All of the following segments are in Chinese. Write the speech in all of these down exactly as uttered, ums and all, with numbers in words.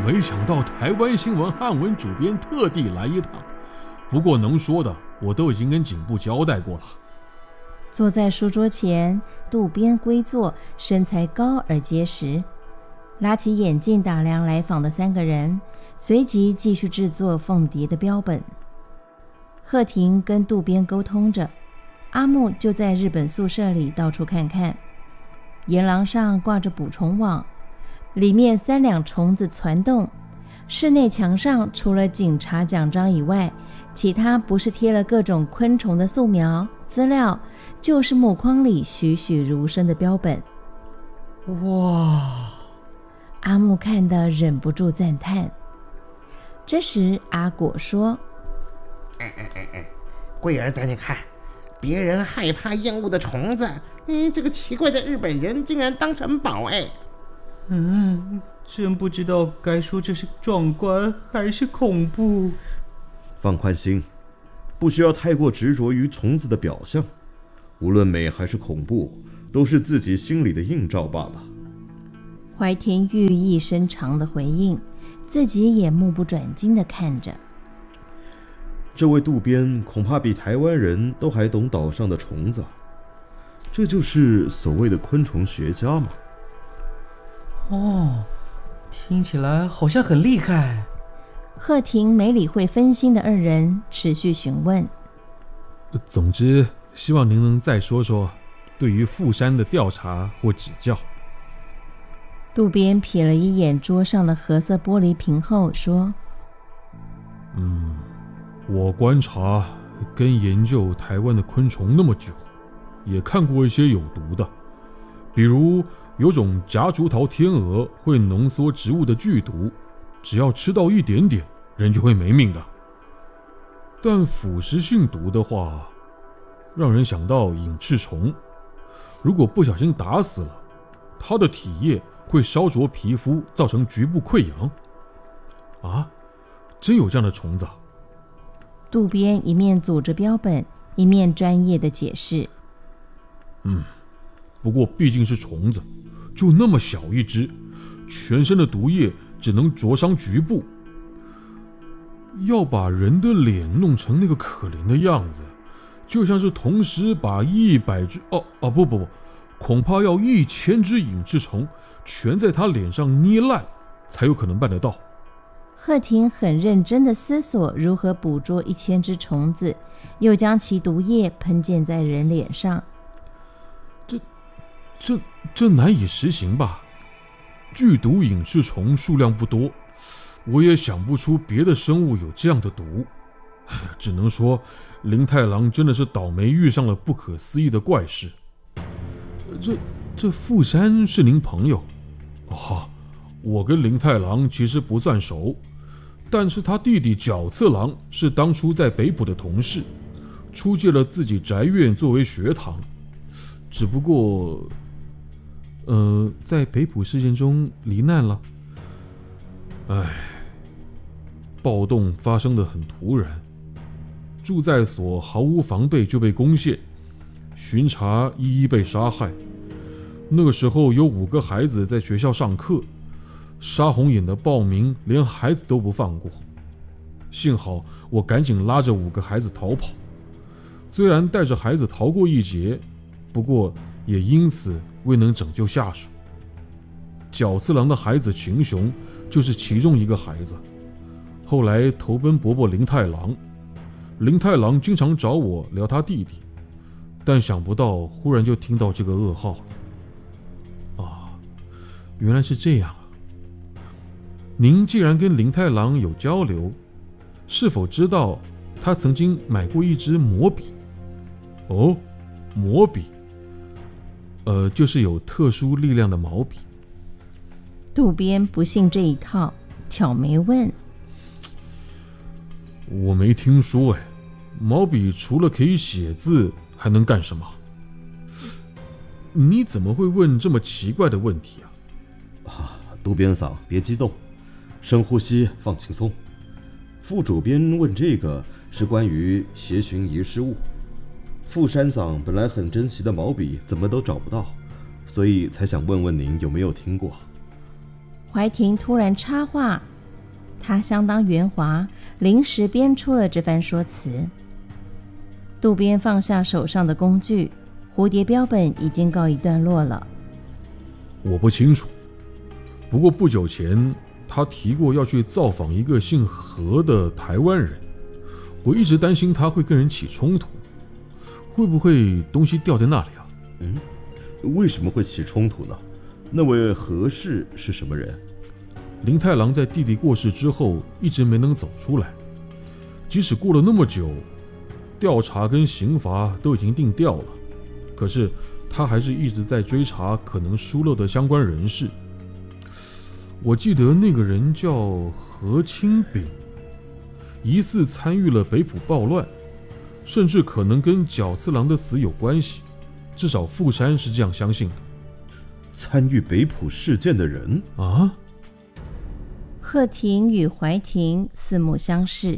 没想到台湾新闻汉文主编特地来一趟，不过能说的我都已经跟警部交代过了。 坐在书桌前，渡边归坐，身材高而结实，拉起眼镜打量来访的三个人，随即继续制作凤蝶的标本。贺婷跟渡边沟通着，阿木就在日本宿舍里到处看看。沿廊上挂着捕虫网，里面三两虫子攒动。室内墙上除了警察奖章以外，其他不是贴了各种昆虫的素描资料，就是木框里栩栩如生的标本。 哇！ 阿木看得忍不住赞叹。这时阿果说： 哎哎哎哎，桂儿仔，你看，别人害怕厌恶的虫子，哎，这个奇怪的日本人竟然当成宝哎！ 嗯，真不知道该说这是壮观还是恐怖。 放宽心，不需要太过执着于虫子的表象，无论美还是恐怖，都是自己心里的映照罢了。 怀田寓意深长的回应，自己也目不转睛地看着。 这位渡边恐怕比台湾人都还懂岛上的虫子，这就是所谓的昆虫学家嘛。 哦，听起来好像很厉害。 贺婷没理会分心的二人，持续询问。 总之，希望您能再说说对于富山的调查或指教。 渡边瞥了一眼桌上的褐色玻璃瓶后说： 嗯，我观察跟研究台湾的昆虫那么久，也看过一些有毒的，比如有种夹竹桃天蛾会浓缩植物的剧毒，只要吃到一点点，人就会没命的。但腐蚀性毒的话，让人想到隐翅虫，如果不小心打死了，它的体液会烧灼皮肤，造成局部溃疡。啊，真有这样的虫子啊！ 渡边一面组着标本，一面专业的解释。 嗯，不过毕竟是虫子，就那么小一只，全身的毒液只能灼伤局部。要把人的脸弄成那个可怜的样子，就像是同时把一百只哦哦不不不，恐怕要一千只隐翅虫全在他脸上捏烂，才有可能办得到。 贺婷很认真地思索如何捕捉一千只虫子，又将其毒液喷溅在人脸上。 这、这、这难以实行吧？剧毒隐翅虫数量不多，我也想不出别的生物有这样的毒。只能说，林太郎真的是倒霉遇上了不可思议的怪事。这、这富山是您朋友？哦，我跟林太郎其实不算熟。但是他弟弟角次郎是当初在北浦的同事，出借了自己宅院作为学堂，只不过，呃，在北浦事件中罹难了。唉，暴动发生得很突然，住在所毫无防备就被攻陷，巡查一一被杀害。那个时候有五个孩子在学校上课。杀红眼的暴民连孩子都不放过，幸好我赶紧拉着五个孩子逃跑，虽然带着孩子逃过一劫，不过也因此未能拯救下属。角次郎的孩子群雄就是其中一个孩子，后来投奔伯伯林太郎，林太郎经常找我聊他弟弟，但想不到忽然就听到这个噩耗。啊，原来是这样啊！您既然跟林太郎有交流，是否知道他曾经买过一支魔笔？哦，魔笔，呃，就是有特殊力量的毛笔。 渡边不信这一套，挑眉问： 我没听说哎，毛笔除了可以写字，还能干什么？你怎么会问这么奇怪的问题啊？ 啊，渡边桑，别激动。深呼吸，放轻松。副主编问这个是关于协寻遗失物。富山桑本来很珍惜的毛笔怎么都找不到，所以才想问问您有没有听过。 怀婷突然插话， 他相当圆滑，临时编出了这番说辞。渡边放下手上的工具，蝴蝶标本已经告一段落了。 我不清楚，不过不久前他提过要去造访一个姓何的台湾人，我一直担心他会跟人起冲突，会不会东西掉在那里啊？ 嗯，为什么会起冲突呢？那位何氏是什么人？ 林太郎在弟弟过世之后一直没能走出来，即使过了那么久，调查跟刑罚都已经定调了，可是他还是一直在追查可能疏漏的相关人士。我记得那个人叫何清炳，疑似参与了北浦暴乱，甚至可能跟角次郎的死有关系，至少富山是这样相信的。 参与北浦事件的人啊？ 贺婷与怀婷四目相视。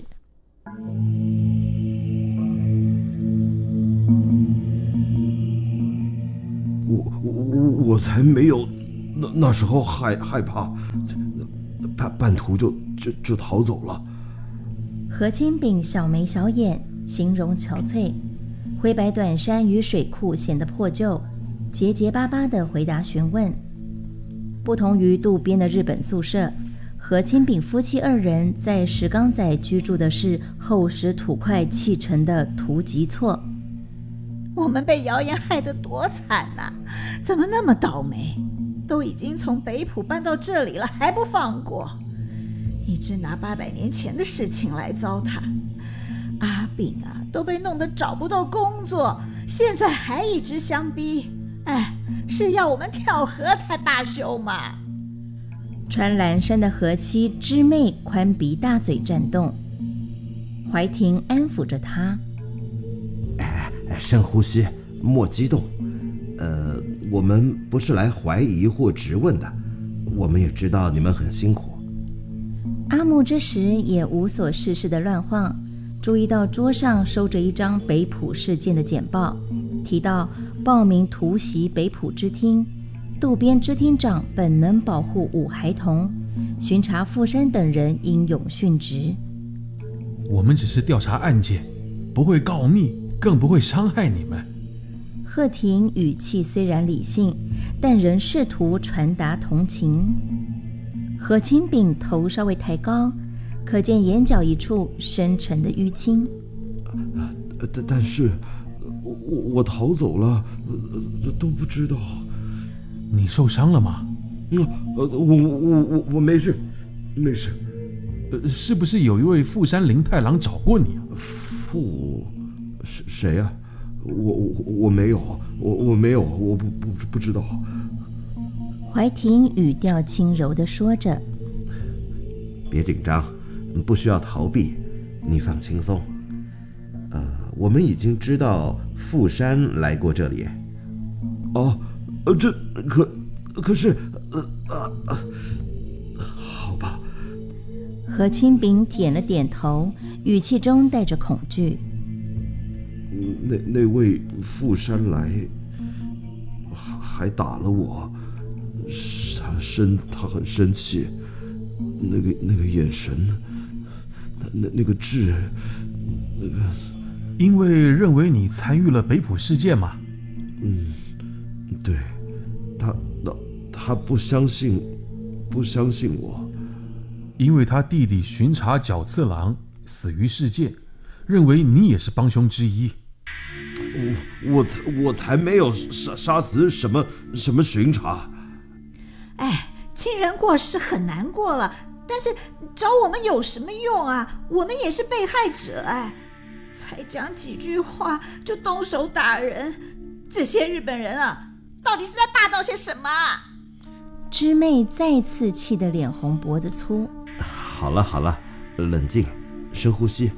我我我才没有，那那时候害害怕，半半途就就就逃走了。 何清炳小眉小眼，形容憔悴，灰白短衫与水裤显得破旧，结结巴巴地回答询问。不同于渡边的日本宿舍，何清炳夫妻二人在石冈仔居住的是厚实土块砌成的土吉厝。 我们被谣言害得多惨啊，怎么那么倒霉？都已经从北浦搬到这里了，还不放过，一直拿八百年前的事情来糟蹋。阿炳啊，都被弄得找不到工作，现在还一直相逼，哎，是要我们跳河才罢休吗？ 穿蓝衫的何妻知妹宽鼻大嘴颤动，怀婷安抚着她。 哎，深呼吸，莫激动。呃，我们不是来怀疑或质问的，我们也知道你们很辛苦。 阿木这时也无所事事的乱晃，注意到桌上收着一张北浦事件的简报，提到报名突袭北浦支厅，渡边支厅长本能保护五孩童，巡查富山等人英勇殉职。 我们只是调查案件，不会告密，更不会伤害你们。 贺婷语气虽然理性，但仍试图传达同情。何清炳头稍微抬高，可见眼角一处深沉的淤青。 但但是我我逃走了，都不知道。 你受伤了吗？ 嗯，呃，我我我我没事，没事。 呃，是不是有一位富山林太郎找过你啊？ 富，谁谁呀？我我我没有，我我没有，我不不不知道。 怀婷语调轻柔地说着：“ 别紧张，不需要逃避，你放轻松。呃，我们已经知道富山来过这里。哦，呃，这可可是，呃啊啊，好吧。” 何清炳点了点头，语气中带着恐惧。 那那位富山来，还还打了我，他生他很生气，那个那个眼神，那那个痣，那个， 因为认为你参与了北浦事件嘛。 嗯，对，他他他不相信，不相信我， 因为他弟弟巡查角次郎死于事件，认为你也是帮凶之一。 我我才我才没有杀杀死什么什么巡查。 哎，亲人过世很难过了，但是找我们有什么用啊？我们也是被害者哎，才讲几句话就动手打人，这些日本人啊，到底是在霸道些什么啊？ 知妹再次气得脸红脖子粗。 好了好了，冷静，深呼吸。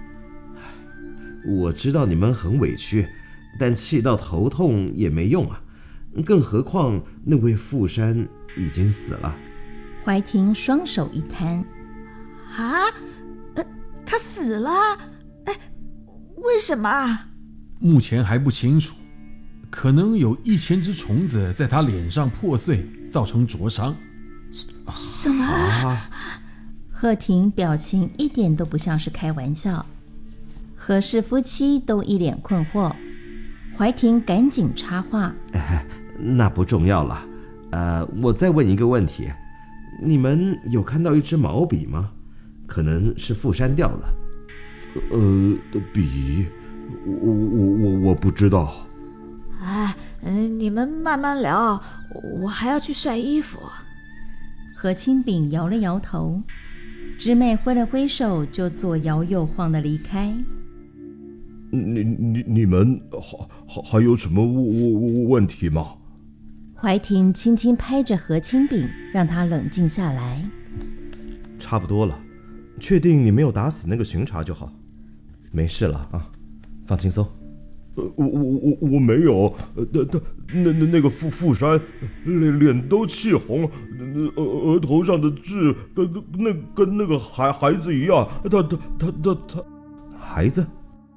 我知道你们很委屈，但气到头痛也没用啊，更何况那位富山已经死了。 怀婷双手一摊。 啊，呃，他死了？哎，为什么啊？ 目前还不清楚，可能有一千只虫子在他脸上破碎，造成灼伤。 什么？ 啊！ 贺婷表情一点都不像是开玩笑，何氏夫妻都一脸困惑。怀婷赶紧插话： 哎，那不重要了。呃，我再问一个问题，你们有看到一支毛笔吗？可能是富山掉了。 呃，笔，我我我我不知道。 哎，嗯，你们慢慢聊，我还要去晒衣服。 何清炳摇了摇头，姊妹挥了挥手，就左摇右晃地离开。 你你你们还还有什么问题吗？ 怀婷轻轻拍着何清炳，让他冷静下来。 差不多了，确定你没有打死那个巡查就好，没事了啊，放轻松。 呃，我我我我没有，呃，那那那那个富富山脸脸都气红，额额头上的痣跟跟那跟那个孩孩子一样，他他他他他， 孩子。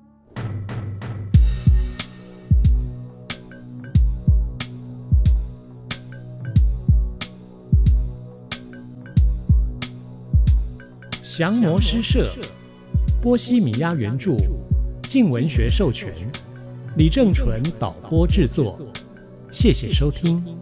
降魔诗社，波西米亚原著，静文学授权，李正纯导播制作，谢谢收听。